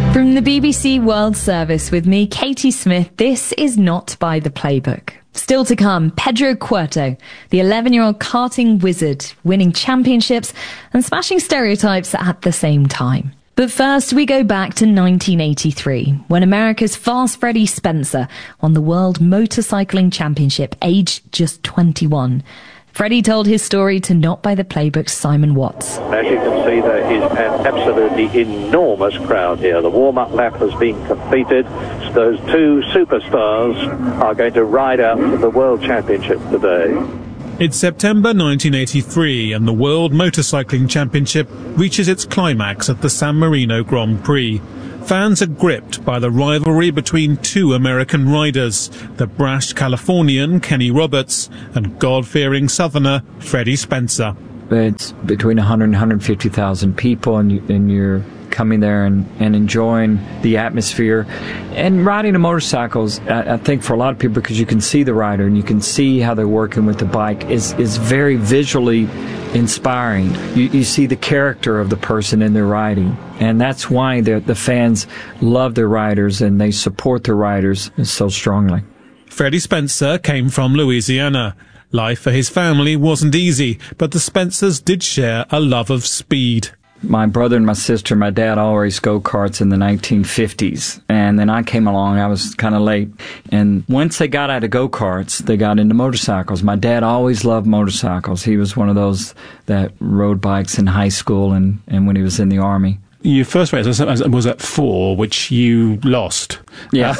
From the BBC World Service with me, Katie Smith, this is Not by the Playbook. Still to come, Pedro Cuerto, the 11-year-old karting wizard, winning championships and smashing stereotypes at the same time. But first, we go back to 1983, when America's Fast Freddie Spencer won the World Motorcycling Championship, aged just 21. Freddie told his story to Not by the Playbook's Simon Watts. As you can see, there is an absolutely enormous crowd here. The warm-up lap has been completed. Those two superstars are going to ride out to the World Championship today. It's September 1983 and the World Motorcycling Championship reaches its climax at the San Marino Grand Prix. Fans are gripped by the rivalry between two American riders, the brash Californian Kenny Roberts and God-fearing Southerner Freddie Spencer. It's between 100 and 150,000 people, and you're coming there and enjoying the atmosphere. And riding a motorcycle, I think for a lot of people, because you can see the rider and you can see how they're working with the bike, is very visually inspiring. You see the character of the person in their riding. And that's why the fans love their riders and they support their riders so strongly. Freddie Spencer came from Louisiana. Life for his family wasn't easy, but the Spencers did share a love of speed. My brother and my sister, my dad all raced go-karts in the 1950s. And then I came along, I was kind of late. And once they got out of go-karts, they got into motorcycles. My dad always loved motorcycles. He was one of those that rode bikes in high school and when he was in the Army. Your first race was at 4, which you lost. Yeah.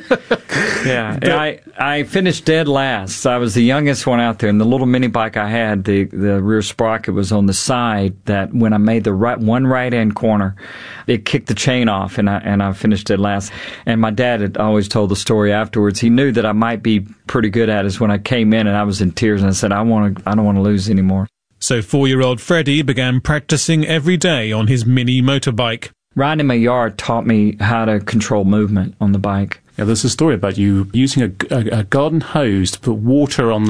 Yeah. I finished dead last. So I was the youngest one out there, and the little mini bike I had, the rear sprocket was on the side that when I made the one right-hand corner, it kicked the chain off, and I finished dead last. And my dad had always told the story afterwards. He knew that I might be pretty good at it when I came in, and I was in tears, and I said, I don't want to lose anymore. So 4-year-old Freddie began practicing every day on his mini motorbike. Riding in my yard taught me how to control movement on the bike. Yeah, there's a story about you using a garden hose to put water on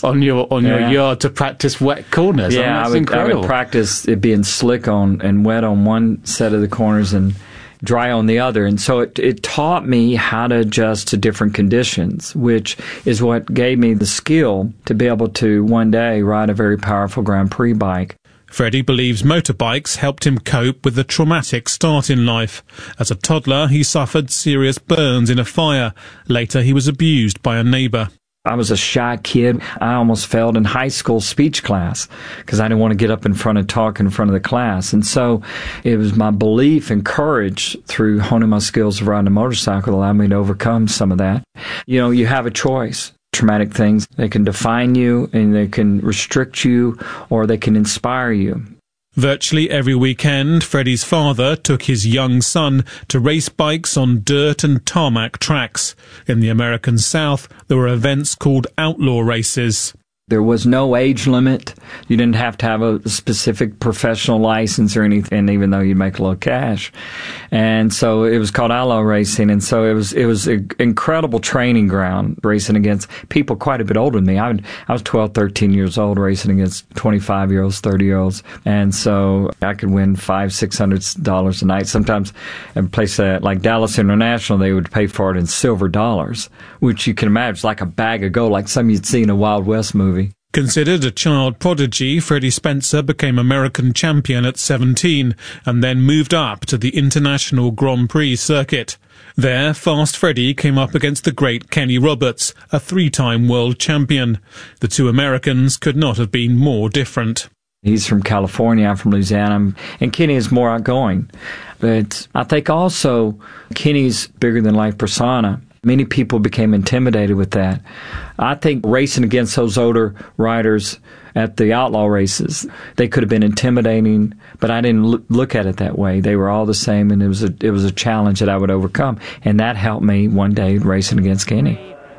your yard to practice wet corners. Yeah, I would practice it being slick on and wet on one set of the corners and dry on the other. And so it taught me how to adjust to different conditions, which is what gave me the skill to be able to one day ride a very powerful Grand Prix bike. Freddie believes motorbikes helped him cope with the traumatic start in life. As a toddler, he suffered serious burns in a fire. Later, he was abused by a neighbor. I was a shy kid. I almost failed in high school speech class because I didn't want to get up in front and talk in front of the class. And so it was my belief and courage through honing my skills of riding a motorcycle that allowed me to overcome some of that. You know, you have a choice. Traumatic things, they can define you and they can restrict you or they can inspire you. Virtually every weekend, Freddie's father took his young son to race bikes on dirt and tarmac tracks. In the American South, there were events called outlaw races. There was no age limit. You didn't have to have a specific professional license or anything, even though you'd make a little cash. And so it was called outlaw racing. And so it was an incredible training ground, racing against people quite a bit older than me. I was 12, 13 years old racing against 25-year-olds, 30-year-olds. And so I could win $500, $600 a night. Sometimes at a place like Dallas International, they would pay for it in silver dollars, which you can imagine is like a bag of gold, like some you'd see in a Wild West movie. Considered a child prodigy, Freddie Spencer became American champion at 17 and then moved up to the International Grand Prix circuit. There, Fast Freddie came up against the great Kenny Roberts, a 3-time world champion. The two Americans could not have been more different. He's from California, I'm from Louisiana, and Kenny is more outgoing. But I think also Kenny's bigger-than-life persona. Many people became intimidated with that. I think racing against those older riders at the outlaw races, they could have been intimidating, but I didn't look at it that way. They were all the same, and it was a challenge that I would overcome. And that helped me one day racing against Kenny.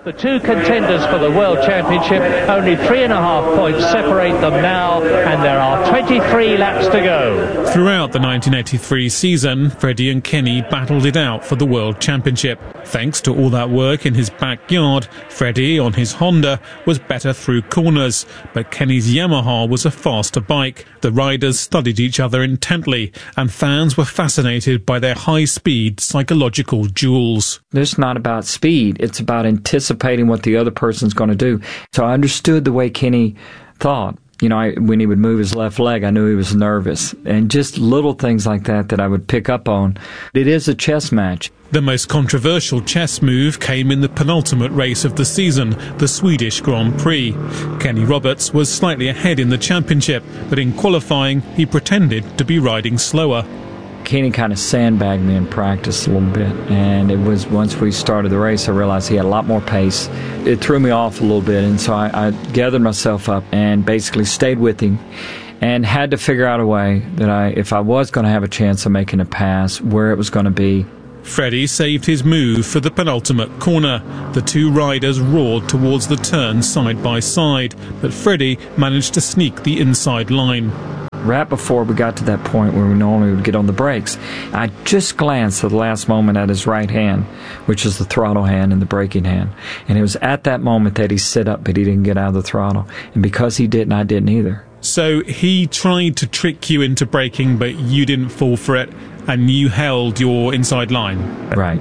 The two contenders for the World Championship, only 3.5 points separate them now, and there are 23 laps to go. Throughout the 1983 season, Freddie and Kenny battled it out for the World Championship. Thanks to all that work in his backyard, Freddie, on his Honda, was better through corners, but Kenny's Yamaha was a faster bike. The riders studied each other intently, and fans were fascinated by their high-speed psychological duels. It's not about speed, it's about anticipating what the other person's going to do. So I understood the way Kenny thought. You know, when he would move his left leg, I knew he was nervous. And just little things like that I would pick up on. It is a chess match. The most controversial chess move came in the penultimate race of the season, the Swedish Grand Prix. Kenny Roberts was slightly ahead in the championship, but in qualifying, he pretended to be riding slower. Kenny kind of sandbagged me in practice a little bit, and it was once we started the race, I realized he had a lot more pace. It threw me off a little bit, and so I gathered myself up and basically stayed with him and had to figure out a way that if I was going to have a chance of making a pass, where it was going to be. Freddie saved his move for the penultimate corner. The two riders roared towards the turn side by side, but Freddie managed to sneak the inside line. Right before we got to that point where we normally would get on the brakes, I just glanced at the last moment at his right hand, which is the throttle hand and the braking hand. And it was at that moment that he sit up, but he didn't get out of the throttle. And because he didn't, I didn't either. So he tried to trick you into braking, but you didn't fall for it, and you held your inside line. Right.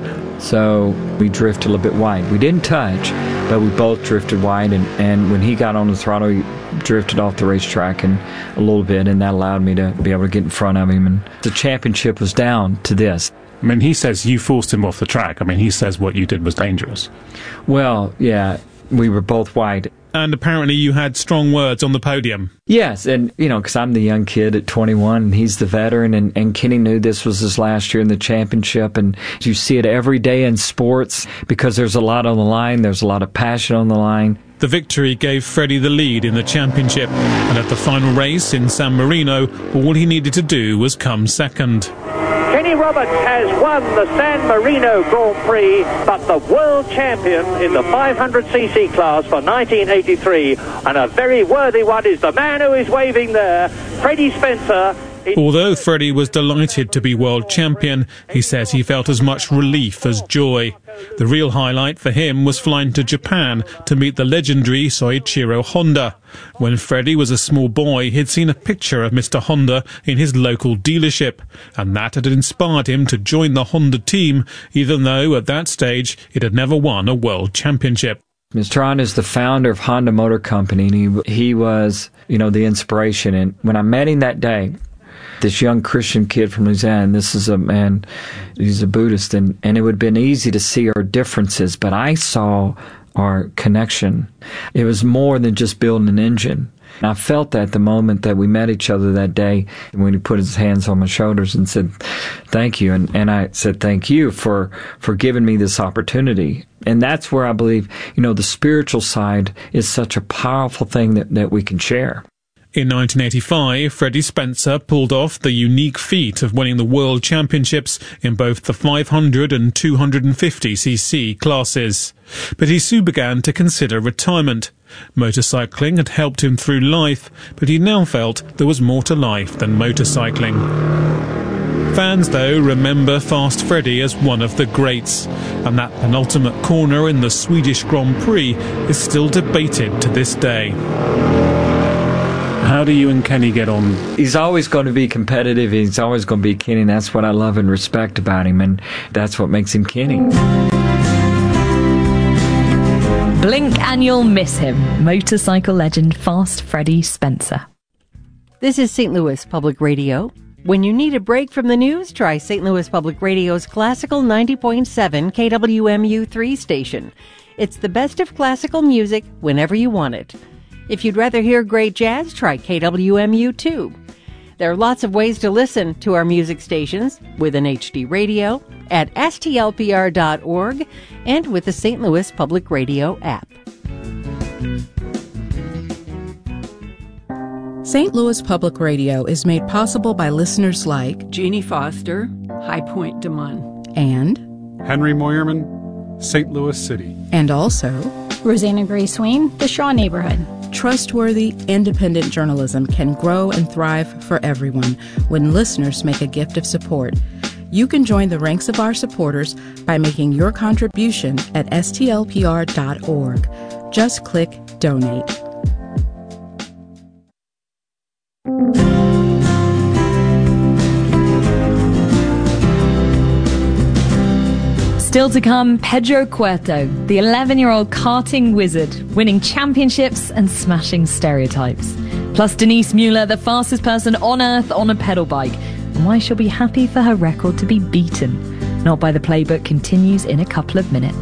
So we drifted a little bit wide. We didn't touch, but we both drifted wide, and when he got on the throttle, he drifted off the racetrack and a little bit, and that allowed me to be able to get in front of him. And the championship was down to this. I mean, he says you forced him off the track. I mean, he says what you did was dangerous. Well, yeah, we were both wide. And apparently you had strong words on the podium. Yes, and, you know, because I'm the young kid at 21, and he's the veteran, and Kenny knew this was his last year in the championship, and you see it every day in sports because there's a lot on the line, there's a lot of passion on the line. The victory gave Freddie the lead in the championship, and at the final race in San Marino, all he needed to do was come second. Kenny Roberts has won the San Marino Grand Prix, but the world champion in the 500cc class for 1983, and a very worthy one, is the man who is waving there, Freddie Spencer. Although Freddie was delighted to be world champion, he says he felt as much relief as joy. The real highlight for him was flying to Japan to meet the legendary Soichiro Honda. When Freddie was a small boy, he'd seen a picture of Mr. Honda in his local dealership, and that had inspired him to join the Honda team, even though at that stage it had never won a world championship. Mr. Honda is the founder of Honda Motor Company, and he was, you know, the inspiration. And when I met him that day, this young Christian kid from Louisiana, and this is a man, he's a Buddhist, and it would have been easy to see our differences, but I saw our connection. It was more than just building an engine. And I felt that the moment that we met each other that day, when he put his hands on my shoulders and said, thank you. And I said, thank you for giving me this opportunity. And that's where I believe, you know, the spiritual side is such a powerful thing that we can share. In 1985, Freddie Spencer pulled off the unique feat of winning the World Championships in both the 500 and 250cc classes. But he soon began to consider retirement. Motorcycling had helped him through life, but he now felt there was more to life than motorcycling. Fans, though, remember Fast Freddie as one of the greats, and that penultimate corner in the Swedish Grand Prix is still debated to this day. How do you and Kenny get on? He's always going to be competitive. He's always going to be Kenny. And that's what I love and respect about him. And that's what makes him Kenny. Blink and you'll miss him. Motorcycle legend Fast Freddie Spencer. This is St. Louis Public Radio. When you need a break from the news, try St. Louis Public Radio's classical 90.7 KWMU3 station. It's the best of classical music whenever you want it. If you'd rather hear great jazz, try KWMU2. There are lots of ways to listen to our music stations with an HD radio, at stlpr.org, and with the St. Louis Public Radio app. St. Louis Public Radio is made possible by listeners like Jeannie Foster, High Point, Des Moines, and Henry Moyerman, St. Louis City, and also Rosanna Gray Swain, The Shaw Neighborhood. Trustworthy, independent journalism can grow and thrive for everyone when listeners make a gift of support. You can join the ranks of our supporters by making your contribution at stlpr.org. Just click Donate. Still to come, Pedro Cuerto, the 11-year-old karting wizard, winning championships and smashing stereotypes. Plus Denise Mueller, the fastest person on Earth on a pedal bike, and why she'll be happy for her record to be beaten. Not by the Playbook continues in a couple of minutes.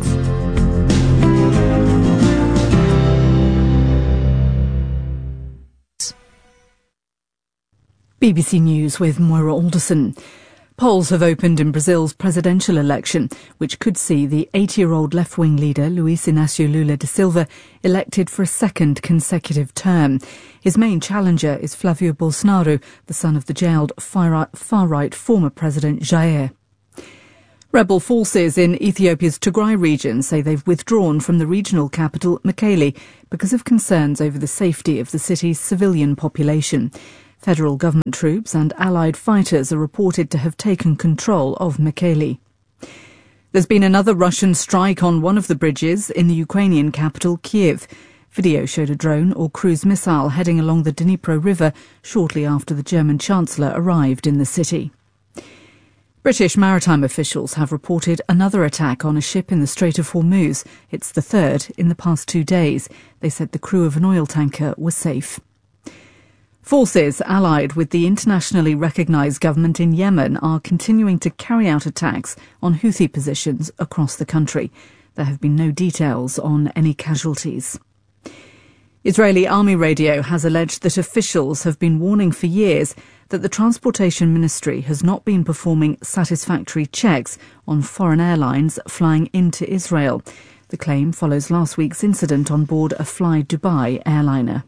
BBC News with Moira Alderson. Polls have opened in Brazil's presidential election, which could see the 80-year-old left-wing leader Luiz Inácio Lula da Silva elected for a second consecutive term. His main challenger is Flávio Bolsonaro, the son of the jailed far-right former President Jair. Rebel forces in Ethiopia's Tigray region say they've withdrawn from the regional capital, Mekelle, because of concerns over the safety of the city's civilian population. Federal government troops and allied fighters are reported to have taken control of Mekelle. There's been another Russian strike on one of the bridges in the Ukrainian capital, Kyiv. Video showed a drone or cruise missile heading along the Dnipro River shortly after the German Chancellor arrived in the city. British maritime officials have reported another attack on a ship in the Strait of Hormuz. It's the third in the past 2 days. They said the crew of an oil tanker was safe. Forces allied with the internationally recognised government in Yemen are continuing to carry out attacks on Houthi positions across the country. There have been no details on any casualties. Israeli Army Radio has alleged that officials have been warning for years that the Transportation Ministry has not been performing satisfactory checks on foreign airlines flying into Israel. The claim follows last week's incident on board a Fly Dubai airliner.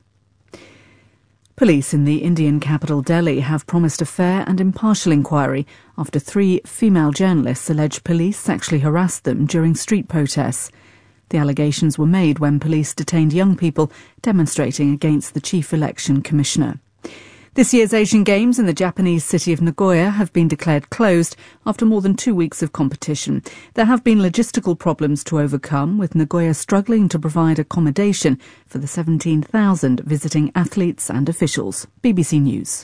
Police in the Indian capital Delhi have promised a fair and impartial inquiry after 3 female journalists allege police sexually harassed them during street protests. The allegations were made when police detained young people demonstrating against the chief election commissioner. This year's Asian Games in the Japanese city of Nagoya have been declared closed after more than 2 weeks of competition. There have been logistical problems to overcome, with Nagoya struggling to provide accommodation for the 17,000 visiting athletes and officials. BBC News.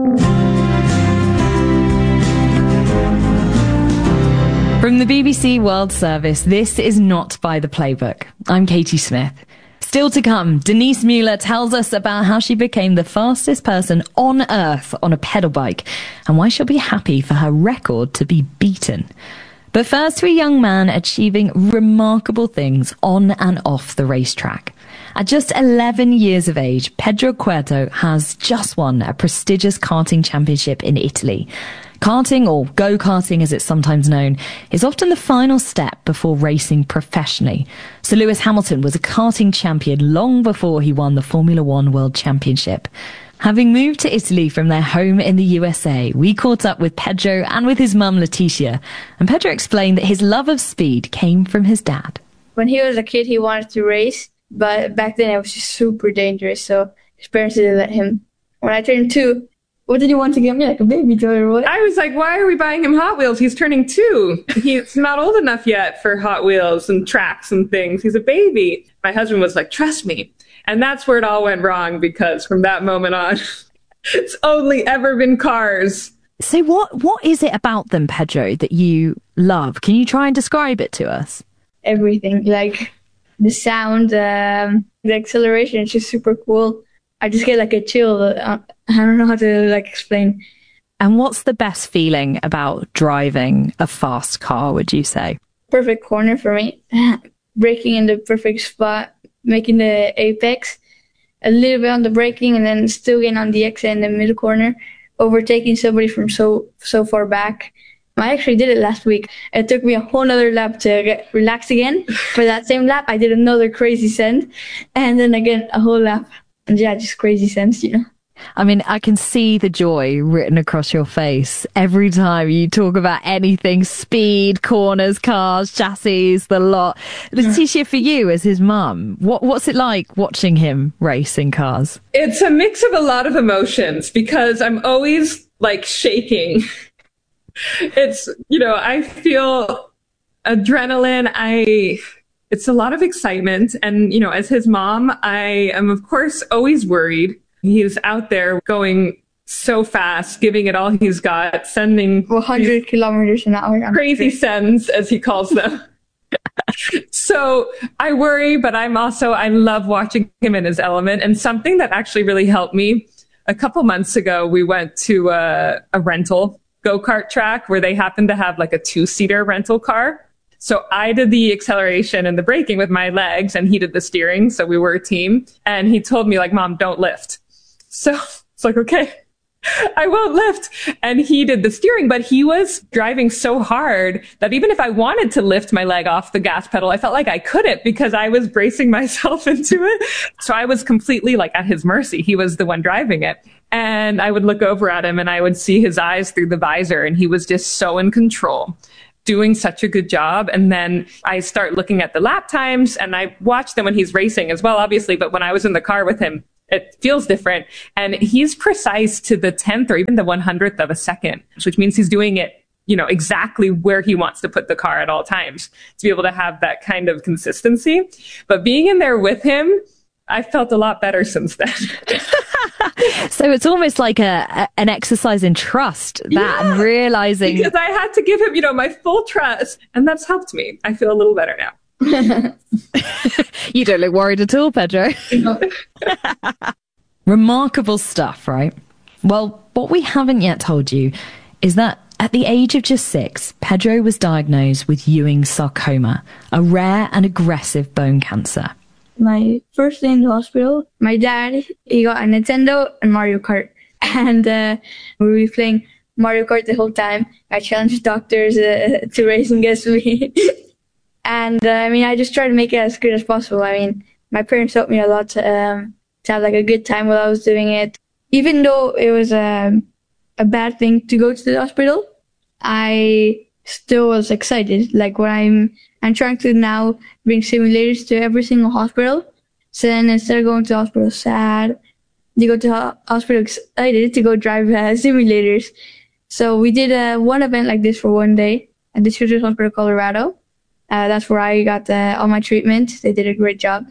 From the BBC World Service, this is Not by the Playbook. I'm Katie Smith. Still to come, Denise Mueller tells us about how she became the fastest person on Earth on a pedal bike and why she'll be happy for her record to be beaten. But first, to a young man achieving remarkable things on and off the racetrack. At just 11 years of age, Pedro Cuerto has just won a prestigious karting championship in Italy. Karting, or go-karting as it's sometimes known, is often the final step before racing professionally. Sir Lewis Hamilton was a karting champion long before he won the Formula One World Championship. Having moved to Italy from their home in the USA, we caught up with Pedro and with his mum Leticia, and Pedro explained that his love of speed came from his dad. When he was a kid, he wanted to race, but back then it was just super dangerous, so his parents didn't let him. When I turned 2, what did you want to get me, like a baby toy or what? I was like, why are we buying him Hot Wheels? He's turning 2. He's not old enough yet for Hot Wheels and tracks and things. He's a baby. My husband was like, trust me. And that's where it all went wrong, because from that moment on, it's only ever been cars. So what is it about them, Pedro, that you love? Can you try and describe it to us? Everything. Like the sound, the acceleration, it's just super cool. I just get like a chill. I don't know how to explain. And what's the best feeling about driving a fast car, would you say? Perfect corner for me. Braking in the perfect spot, making the apex, a little bit on the braking, and then still getting on the exit in the middle corner, overtaking somebody from so far back. I actually did it last week. It took me a whole nother lap to get relaxed again. For that same lap, I did another crazy send, and then again a whole lap. And yeah, just crazy sense, you know. I mean, I can see the joy written across your face every time you talk about anything speed, corners, cars, chassis, the lot. Letitia, for you as his mum, what's it like watching him race in cars? It's a mix of a lot of emotions because I'm always like shaking. It's, I feel adrenaline. It's a lot of excitement. And, as his mom, I am, of course, always worried. He's out there going so fast, giving it all he's got, sending 100 kilometers an hour. Crazy sends, as he calls them. So I worry, but I love watching him in his element. And something that actually really helped me, a couple months ago, we went to a rental go-kart track where they happened to have like a 2-seater rental car. So I did the acceleration and the braking with my legs and he did the steering. So we were a team. And he told me, like, Mom, don't lift. So it's like, okay, I won't lift. And he did the steering, but he was driving so hard that even if I wanted to lift my leg off the gas pedal, I felt like I couldn't because I was bracing myself into it. So I was completely like at his mercy. He was the one driving it. And I would look over at him and I would see his eyes through the visor and he was just so in control, doing such a good job. And then I start looking at the lap times and I watch them when he's racing as well, obviously. But when I was in the car with him, it feels different. And he's precise to the 10th or even the 100th of a second, which means he's doing it, exactly where he wants to put the car at all times to be able to have that kind of consistency. But being in there with him, I felt a lot better since then. So it's almost like an exercise in trust, and realizing. Because I had to give him, my full trust. And that's helped me. I feel a little better now. You don't look worried at all, Pedro. Remarkable stuff, right? Well, what we haven't yet told you is that at the age of just 6, Pedro was diagnosed with Ewing's sarcoma, a rare and aggressive bone cancer. My first day in the hospital, my dad, he got a Nintendo and Mario Kart. And we were playing Mario Kart the whole time. I challenged doctors to race against me. And I just tried to make it as good as possible. My parents helped me a lot to have like a good time while I was doing it. Even though it was a bad thing to go to the hospital, I still was excited. Like when I'm trying to now bring simulators to every single hospital. So then instead of going to hospital sad, you go to hospital excited to go drive simulators. So we did one event like this for one day at the Children's Hospital, Colorado. That's where I got all my treatment. They did a great job.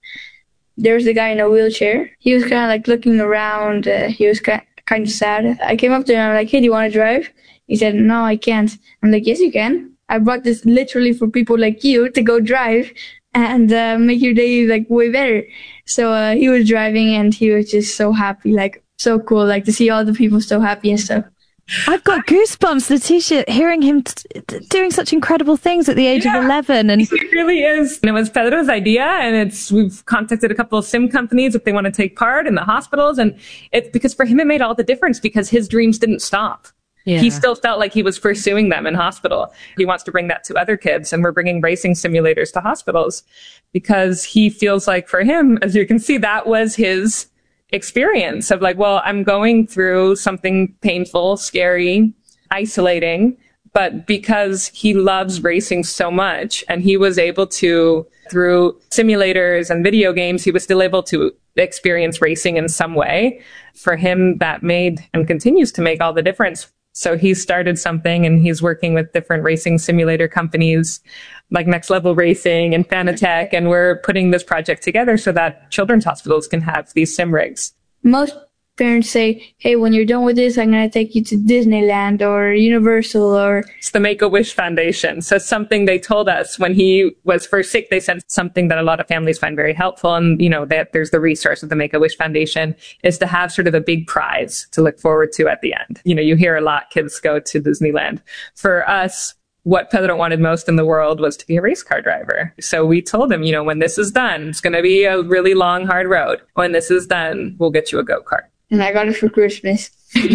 There was a guy in a wheelchair. He was kind of like looking around. He was kind of sad. I came up to him and I'm like, hey, do you want to drive? He said, no, I can't. I'm like, yes, you can. I brought this literally for people like you to go drive and make your day like way better. So he was driving and he was just so happy, like so cool, like to see all the people so happy and stuff. I've got goosebumps, Letitia, hearing him doing such incredible things at the age of 11. And it really is. And it was Pedro's idea, and we've contacted a couple of sim companies if they want to take part in the hospitals. And it's because for him, it made all the difference because his dreams didn't stop. Yeah. He still felt like he was pursuing them in hospital. He wants to bring that to other kids, and we're bringing racing simulators to hospitals because he feels like for him, as you can see, that was his experience of like, well, I'm going through something painful, scary, isolating, but because he loves racing so much and he was able to, through simulators and video games, he was still able to experience racing in some way. For him, that made and continues to make all the difference. So he started something and he's working with different racing simulator companies like Next Level Racing and Fanatec. And we're putting this project together so that children's hospitals can have these sim rigs. Most parents say, hey, when you're done with this, I'm going to take you to Disneyland or Universal or... It's the Make-A-Wish Foundation. So something they told us when he was first sick, they said something that a lot of families find very helpful. And, that there's the resource of the Make-A-Wish Foundation is to have sort of a big prize to look forward to at the end. You hear a lot kids go to Disneyland. For us, what Pedro wanted most in the world was to be a race car driver. So we told him, when this is done, it's going to be a really long, hard road. When this is done, we'll get you a go-kart. And I got it for Christmas.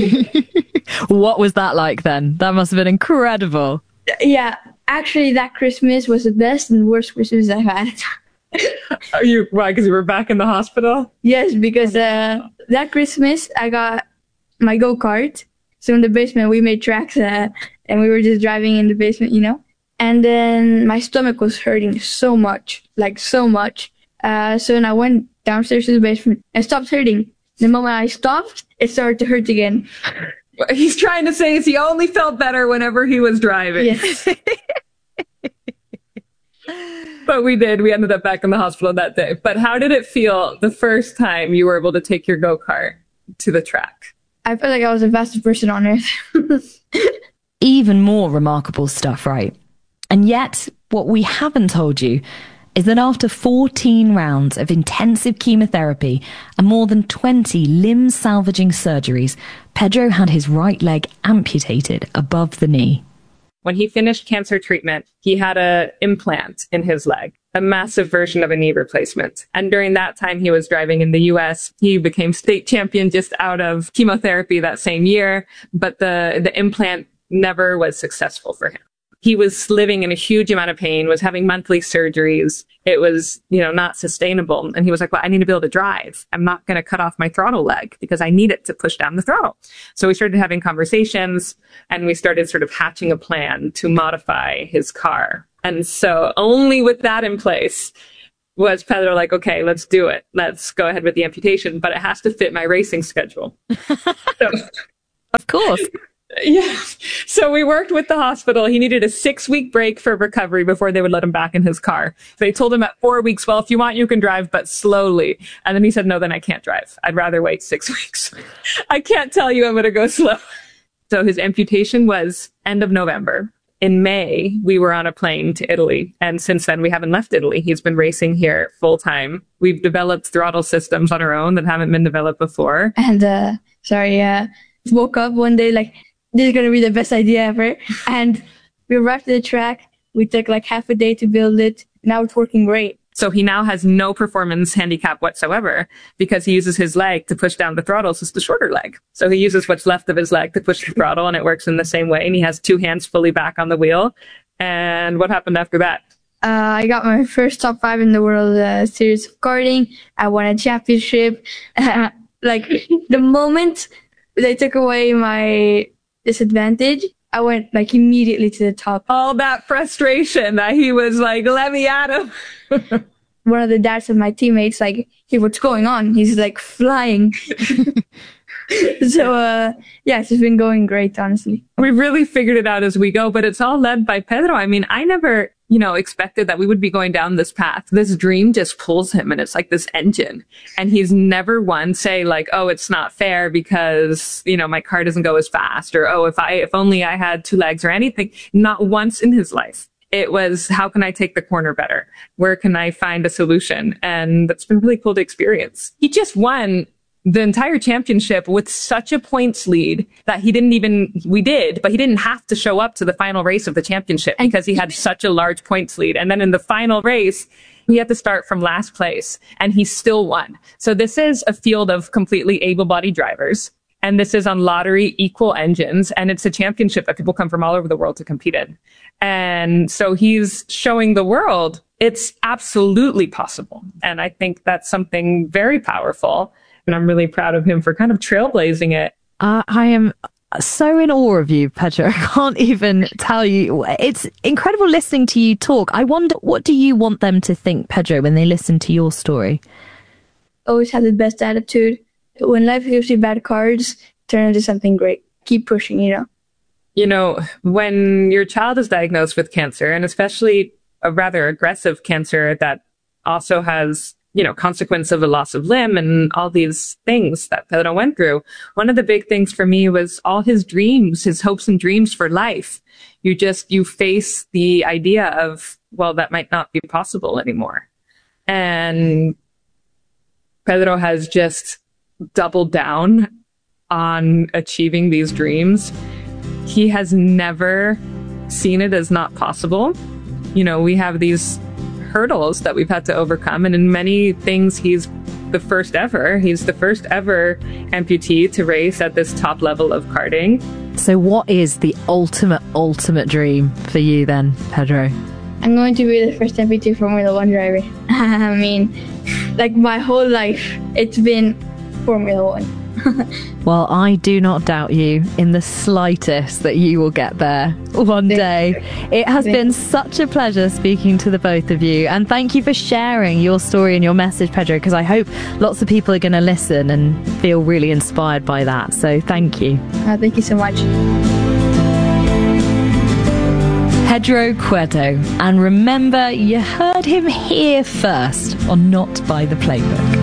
What was that like then? That must have been incredible. Yeah, actually that Christmas was the best and worst Christmas I've had. Why? Because you were back in the hospital? Yes, because that Christmas I got my go-kart. So in the basement we made tracks and we were just driving in the basement, And then my stomach was hurting so much. So then I went downstairs to the basement and stopped hurting. The moment I stopped, it started to hurt again. He's trying to say is he only felt better whenever he was driving. Yes. But we did. We ended up back in the hospital that day. But how did it feel the first time you were able to take your go-kart to the track? I felt like I was the fastest person on earth. Even more remarkable stuff, right? And yet, what we haven't told you is that after 14 rounds of intensive chemotherapy and more than 20 limb-salvaging surgeries, Pedro had his right leg amputated above the knee. When he finished cancer treatment, he had an implant in his leg, a massive version of a knee replacement. And during that time he was driving in the US, he became state champion just out of chemotherapy that same year, but the implant never was successful for him. He was living in a huge amount of pain, was having monthly surgeries. It was, not sustainable. And he was like, well, I need to be able to drive. I'm not going to cut off my throttle leg because I need it to push down the throttle. So we started having conversations and we started sort of hatching a plan to modify his car. And so only with that in place was Pedro like, okay, let's do it. Let's go ahead with the amputation, but it has to fit my racing schedule. So, of course. Yeah. So we worked with the hospital. He needed a 6-week break for recovery before they would let him back in his car. They told him at 4 weeks, well, if you want, you can drive, but slowly. And then he said, no, then I can't drive. I'd rather wait 6 weeks. I can't tell you I'm going to go slow. So his amputation was end of November. In May, we were on a plane to Italy. And since then, we haven't left Italy. He's been racing here full time. We've developed throttle systems on our own that haven't been developed before. And, woke up one day like, this is going to be the best idea ever. And we arrived at the track. We took like half a day to build it. Now it's working great. So he now has no performance handicap whatsoever because he uses his leg to push down the throttle. So it's the shorter leg. So he uses what's left of his leg to push the throttle and it works in the same way. And he has 2 hands fully back on the wheel. And what happened after that? I got my first top 5 in the World Series of Karting. I won a championship. The moment they took away my disadvantage, I went immediately to the top. All that frustration that he was like, let me at him. One of the dads of my teammates hey, what's going on? He's flying. So it's been going great, honestly. We really figured it out as we go, but it's all led by Pedro. I mean, I never expected that we would be going down this path. This dream just pulls him and it's like this engine. And he's never once say oh, it's not fair because, my car doesn't go as fast or, oh, if only I had 2 legs or anything. Not once in his life. It was, how can I take the corner better? Where can I find a solution? And that's been really cool to experience. He just won the entire championship with such a points lead that we did, but he didn't have to show up to the final race of the championship because he had such a large points lead. And then in the final race, he had to start from last place and he still won. So this is a field of completely able-bodied drivers. And this is on lottery equal engines. And it's a championship that people come from all over the world to compete in. And so he's showing the world it's absolutely possible. And I think that's something very powerful. And I'm really proud of him for kind of trailblazing it. I am so in awe of you, Pedro. I can't even tell you. It's incredible listening to you talk. I wonder, what do you want them to think, Pedro, when they listen to your story? Always have the best attitude. When life gives you bad cards, turn into something great. Keep pushing, when your child is diagnosed with cancer, and especially a rather aggressive cancer that also has consequence of a loss of limb and all these things that Pedro went through. One of the big things for me was all his dreams, his hopes and dreams for life. You face the idea of, well, that might not be possible anymore. And Pedro has just doubled down on achieving these dreams. He has never seen it as not possible. We have these hurdles that we've had to overcome, and in many things he's the first ever amputee to race at this top level of karting. So what is the ultimate dream for you then, Pedro? I'm going to be the first amputee Formula 1 driver. I mean, like my whole life, it's been Formula One. Well, I do not doubt you in the slightest that you will get there one day. It has been such a pleasure speaking to the both of you, and thank you for sharing your story and your message, Pedro, because I hope lots of people are going to listen and feel really inspired by that. So thank you. Thank you so much. Pedro Cueto, and remember, you heard him here first on Not by the Playbook.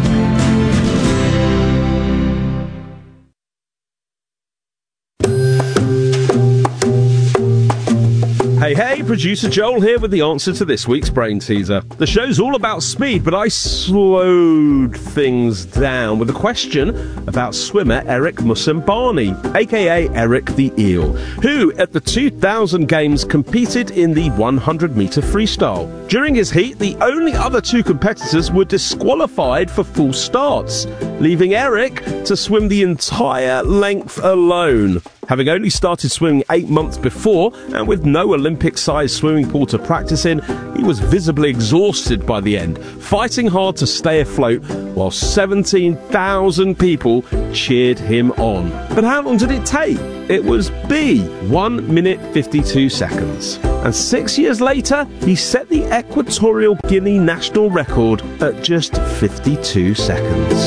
Hey, producer Joel here with the answer to this week's brain teaser. The show's all about speed, but I slowed things down with a question about swimmer Eric Musambani, aka Eric the Eel, who at the 2000 Games competed in the 100-metre freestyle. During his heat, the only other two competitors were disqualified for full starts, leaving Eric to swim the entire length alone. Having only started swimming 8 months before, and with no Olympic-sized swimming pool to practice in, he was visibly exhausted by the end, fighting hard to stay afloat, while 17,000 people cheered him on. But how long did it take? It was B, 1 minute 52 seconds. And 6 years later, he set the Equatorial Guinea national record at just 52 seconds.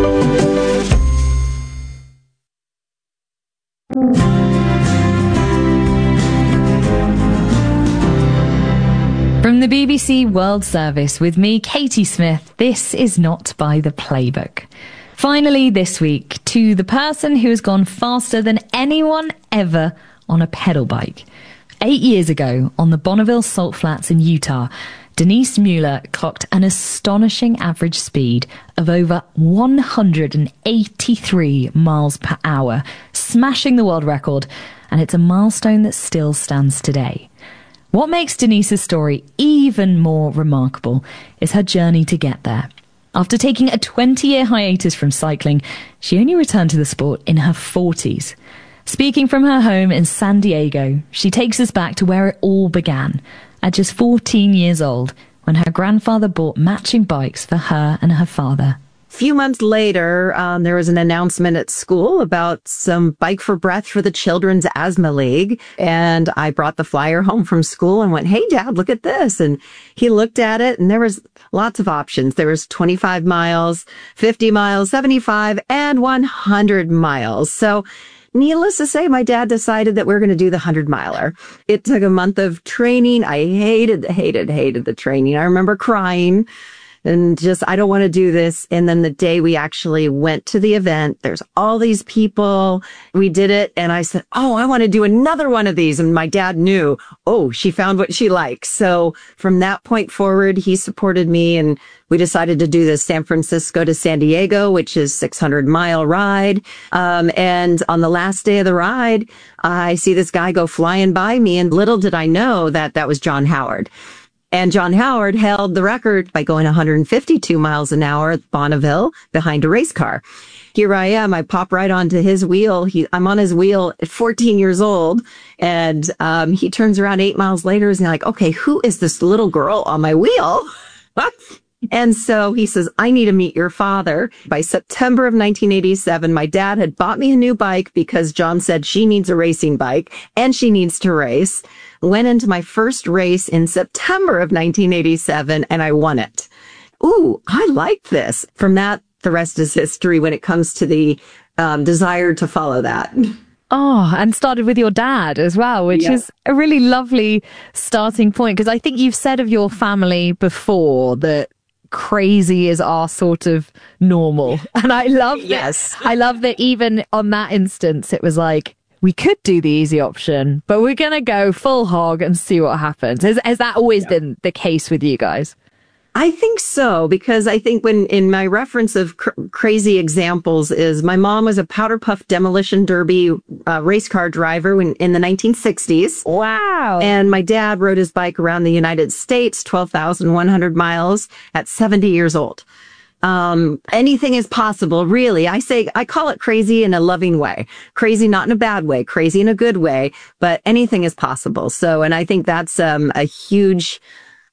From the BBC World Service with me, Katie Smith, this is Not by the Playbook. Finally this week, to the person who has gone faster than anyone ever on a pedal bike. 8 years ago, on the Bonneville Salt Flats in Utah, Denise Mueller clocked an astonishing average speed of over 183 miles per hour, smashing the world record, and it's a milestone that still stands today. What makes Denise's story even more remarkable is her journey to get there. After taking a 20-year hiatus from cycling, she only returned to the sport in her 40s. Speaking from her home in San Diego, she takes us back to where it all began, at just 14 years old, when her grandfather bought matching bikes for her and her father. A few months later, there was an announcement at school about some Bike for Breath for the Children's Asthma League. And I brought the flyer home from school and went, "Hey, Dad, look at this." And he looked at it, and there was lots of options. There was 25 miles, 50 miles, 75, and 100 miles. So needless to say, my dad decided that we're going to do the 100-miler. It took a month of training. I hated the training. I remember crying and just, I don't want to do this. And then the day we actually went to the event, there's all these people. We did it. And I said, "Oh, I want to do another one of these." And my dad knew, oh, she found what she likes. So from that point forward, he supported me, and we decided to do the San Francisco to San Diego, which is 600-mile ride. And on the last day of the ride, I see this guy go flying by me, and little did I know that that was John Howard. And John Howard held the record by going 152 miles an hour at Bonneville behind a race car. Here I am. I pop right onto his wheel. I'm on his wheel at 14 years old. And he turns around 8 miles later and he's like, "Okay, who is this little girl on my wheel?" And so he says, "I need to meet your father." By September of 1987, my dad had bought me a new bike because John said she needs a racing bike and she needs to race. Went into my first race in September of 1987 and I won it. Ooh, I like this. From that, the rest is history when it comes to the desire to follow that. Oh, and started with your dad as well, which is a really lovely starting point, because I think you've said of your family before that crazy is our sort of normal. And I love that. I love that even on that instance, it was like, we could do the easy option, but we're going to go full hog and see what happens. Has that always been the case with you guys? I think so, because I think when in my reference of crazy examples is my mom was a powder puff demolition derby race car driver in the 1960s. Wow. And my dad rode his bike around the United States, 12,100 miles at 70 years old. Anything is possible, really. I call it crazy in a loving way. Crazy not in a bad way, crazy in a good way, but anything is possible. So, and I think that's a huge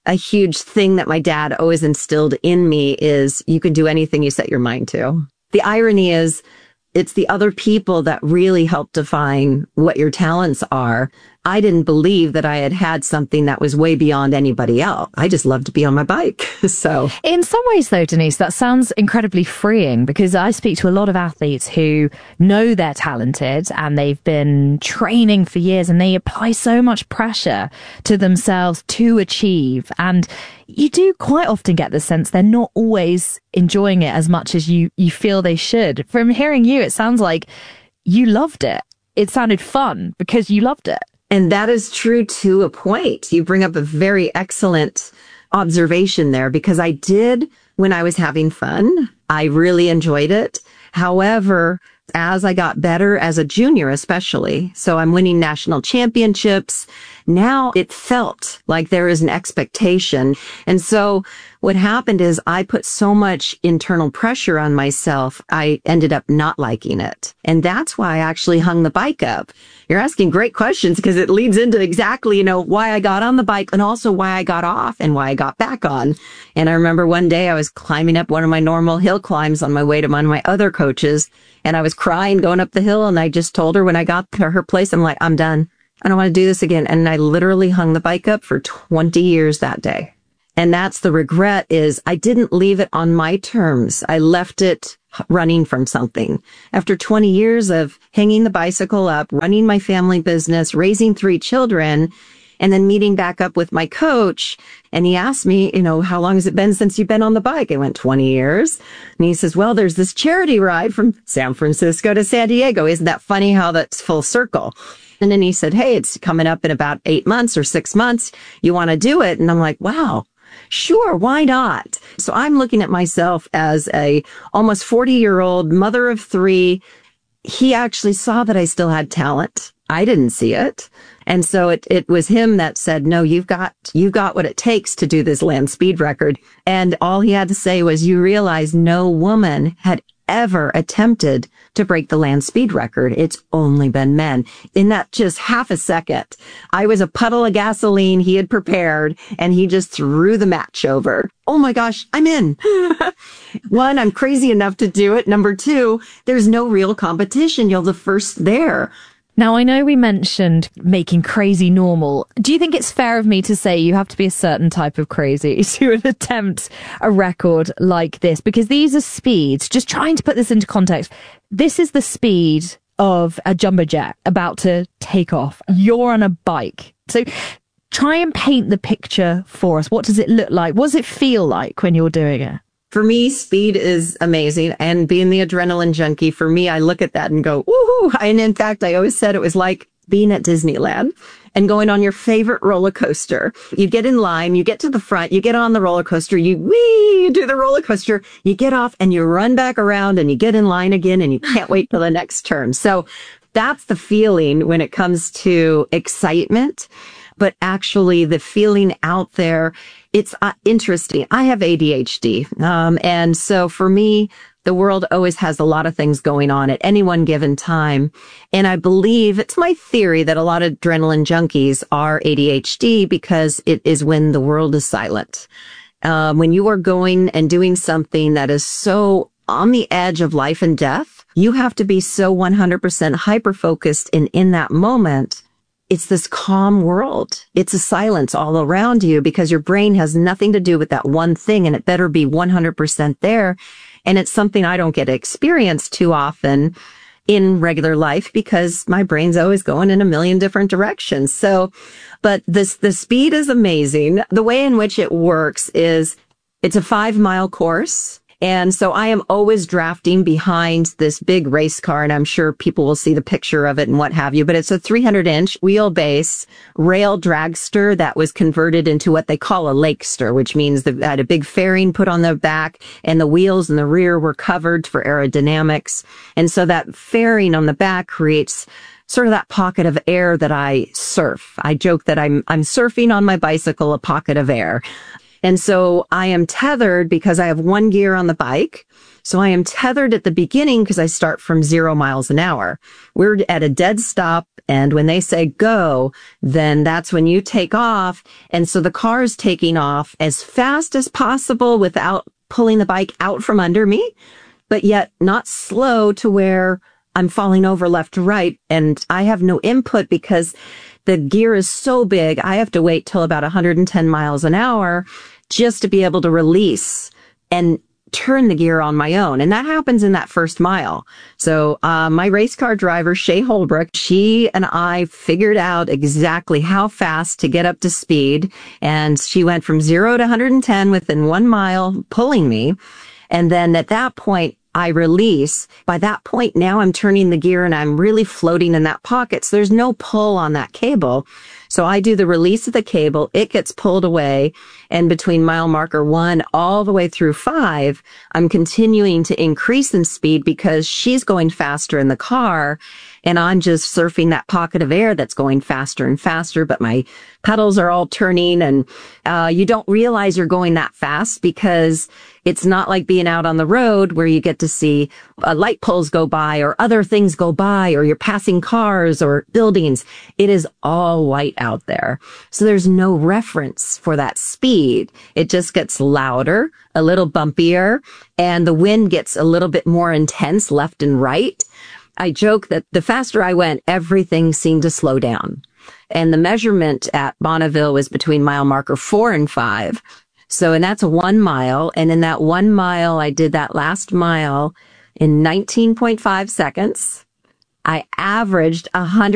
a huge thing that my dad always instilled in me is you can do anything you set your mind to. The irony is it's the other people that really help define what your talents are. I didn't believe that I had something that was way beyond anybody else. I just love to be on my bike. So in some ways though, Denise, that sounds incredibly freeing, because I speak to a lot of athletes who know they're talented and they've been training for years and they apply so much pressure to themselves to achieve. And you do quite often get the sense they're not always enjoying it as much as you feel they should. From hearing you, it sounds like you loved it. It sounded fun because you loved it. And that is true to a point. You bring up a very excellent observation there, because I did when I was having fun. I really enjoyed it. However, as I got better as a junior, especially, so I'm winning national championships. Now it felt like there is an expectation. And so what happened is I put so much internal pressure on myself, I ended up not liking it. And that's why I actually hung the bike up. You're asking great questions, because it leads into exactly, why I got on the bike and also why I got off and why I got back on. And I remember one day I was climbing up one of my normal hill climbs on my way to one of my other coaches, and I was crying going up the hill, and I just told her when I got to her place, I'm like, I'm done. I don't want to do this again. And I literally hung the bike up for 20 years that day. And that's the regret, is I didn't leave it on my terms. I left it running from something. After 20 years of hanging the bicycle up, running my family business, raising 3 children, and then meeting back up with my coach. And he asked me, how long has it been since you've been on the bike? I went 20 years. And he says, well, there's this charity ride from San Francisco to San Diego. Isn't that funny how that's full circle? And then he said, hey, it's coming up in about 8 months or 6 months. You want to do it? And I'm like, wow, sure, why not? So I'm looking at myself as a almost 40-year-old mother of 3. He actually saw that I still had talent. I didn't see it. And so it was him that said, no, you've got what it takes to do this land speed record. And all he had to say was, you realize no woman had ever attempted to break the land speed record. It's only been men. In that just half a second, I was a puddle of gasoline he had prepared, and he just threw the match over. Oh my gosh, I'm in. 1, I'm crazy enough to do it. Number 2, there's no real competition. You're the first there. Now, I know we mentioned making crazy normal. Do you think it's fair of me to say you have to be a certain type of crazy to attempt a record like this? Because these are speeds. Just trying to put this into context. This is the speed of a jumbo jet about to take off. You're on a bike. So try and paint the picture for us. What does it look like? What does it feel like when you're doing it? For me, speed is amazing. And being the adrenaline junkie, for me, I look at that and go, woohoo. And in fact, I always said it was like being at Disneyland and going on your favorite roller coaster. You get in line, you get to the front, you get on the roller coaster, you do the roller coaster, you get off and you run back around and you get in line again and you can't wait for the next turn. So that's the feeling when it comes to excitement. But actually the feeling out there, it's interesting. I have ADHD. And so for me, the world always has a lot of things going on at any one given time. And I believe, it's my theory, that a lot of adrenaline junkies are ADHD because it is when the world is silent. When you are going and doing something that is so on the edge of life and death, you have to be so 100% hyper-focused. And in that moment, it's this calm world. It's a silence all around you because your brain has nothing to do with that one thing, and it better be 100% there. And it's something I don't get to experience too often in regular life because my brain's always going in a million different directions. So, but the speed is amazing. The way in which it works is it's a 5-mile course. And so I am always drafting behind this big race car, and I'm sure people will see the picture of it and what have you, but it's a 300-inch wheelbase rail dragster that was converted into what they call a lakester, which means that had a big fairing put on the back and the wheels in the rear were covered for aerodynamics. And so that fairing on the back creates sort of that pocket of air that I surf. I joke that I'm surfing on my bicycle, a pocket of air. And so I am tethered because I have one gear on the bike. So I am tethered at the beginning because I start from 0 miles an hour. We're at a dead stop. And when they say go, then that's when you take off. And so the car is taking off as fast as possible without pulling the bike out from under me, but yet not slow to where I'm falling over left to right. And I have no input because the gear is so big. I have to wait till about 110 miles an hour just to be able to release and turn the gear on my own. And that happens in that first mile. So my race car driver, Shay Holbrook, she and I figured out exactly how fast to get up to speed. And she went from 0 to 110 within 1 mile, pulling me. And then at that point, I release. By that point, now I'm turning the gear and I'm really floating in that pocket. So there's no pull on that cable. So I do the release of the cable. It gets pulled away. And between mile marker 1 all the way through 5, I'm continuing to increase in speed because she's going faster in the car. And I'm just surfing that pocket of air that's going faster and faster. But my pedals are all turning. And you don't realize you're going that fast because it's not like being out on the road where you get to see light poles go by or other things go by or you're passing cars or buildings. It is all white out there. So there's no reference for that speed. It just gets louder, a little bumpier, and the wind gets a little bit more intense left and right. I joke that the faster I went, everything seemed to slow down. And the measurement at Bonneville was between mile marker 4 and 5. So, and that's 1 mile. And in that 1 mile, I did that last mile in 19.5 seconds. I averaged 100.